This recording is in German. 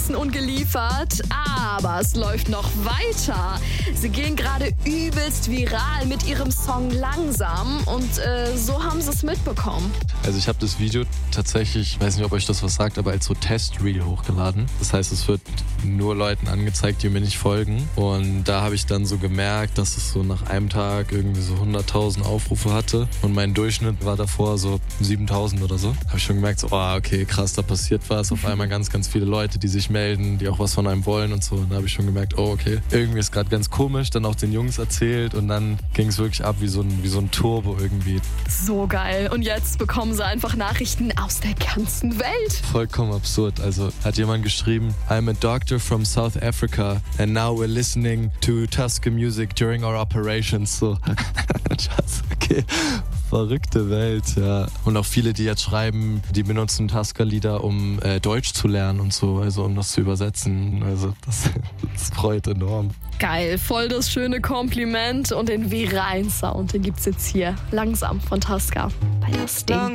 vergessen und geliefert, aber es läuft noch weiter. Sie gehen gerade übelst viral mit ihrem Song Langsam und so haben sie es mitbekommen. Also ich habe das Video tatsächlich, ich weiß nicht, ob euch das was sagt, aber als so Test-Reel hochgeladen. Das heißt, es wird nur Leuten angezeigt, die mir nicht folgen. Und da habe ich dann so gemerkt, dass es so nach einem Tag irgendwie so 100.000 Aufrufe hatte. Und mein Durchschnitt war davor so 7.000 oder so. Habe ich schon gemerkt, so, okay, krass, da passiert was. Auf einmal ganz, ganz viele Leute, die sich melden, die auch was von einem wollen und so. Und da habe ich schon gemerkt, okay, irgendwie ist gerade ganz komisch. Dann auch den Jungs erzählt und dann ging es wirklich ab wie so ein Turbo irgendwie. So geil. Und jetzt bekommen sie einfach Nachrichten aus der ganzen Welt. Vollkommen absurd. Also hat jemand geschrieben, I'm a doctor from South Africa and now we're listening to Tusker music during our operations. So, okay. Verrückte Welt, ja. Und auch viele, die jetzt schreiben, die benutzen Tusker-Lieder, um Deutsch zu lernen und so, also um das zu übersetzen. Also das freut enorm. Geil, voll das schöne Kompliment und den viralen Sound, den gibt's jetzt hier. Langsam von Tusker bei das Ding.